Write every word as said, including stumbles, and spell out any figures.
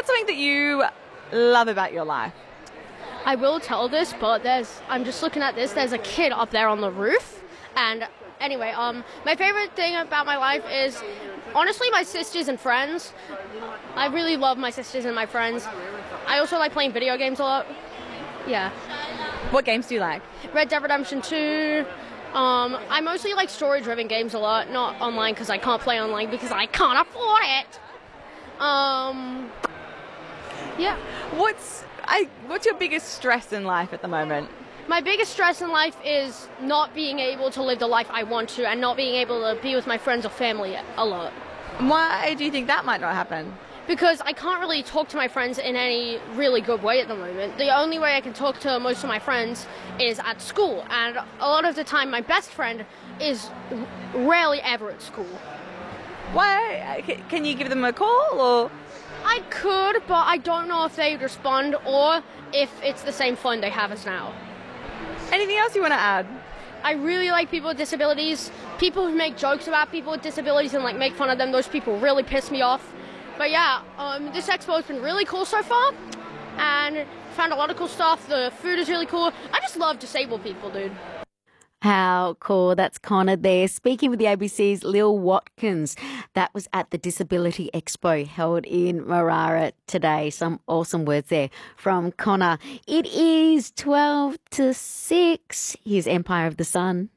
What's something that you love about your life? I will tell this, but there's I'm just looking at this. There's a kid up there on the roof, and anyway, um, my favorite thing about my life is honestly my sisters and friends. I really love my sisters and my friends. I also like playing video games a lot. Yeah. What games do you like? Red Dead Redemption two. Um, I mostly like story-driven games a lot, not online because I can't play online because I can't afford it. Um, yeah. What's I? What's your biggest stress in life at the moment? My biggest stress in life is not being able to live the life I want to and not being able to be with my friends or family a lot. Why do you think that might not happen? Because I can't really talk to my friends in any really good way at the moment. The only way I can talk to most of my friends is at school, and a lot of the time my best friend is rarely ever at school. Why? Can you give them a call, or? I could, but I don't know if they would respond or if it's the same fun they have as now. Anything else you want to add? I really like people with disabilities. People who make jokes about people with disabilities and like make fun of them, those people really piss me off. But yeah, um, this expo has been really cool so far, and found a lot of cool stuff. The food is really cool. I just love disabled people, dude. How cool. That's Connor there, speaking with the A B C's Lil Watkins. That was at the Disability Expo held in Marara today. Some awesome words there from Connor. It is twelve to six. Here's Empire of the Sun.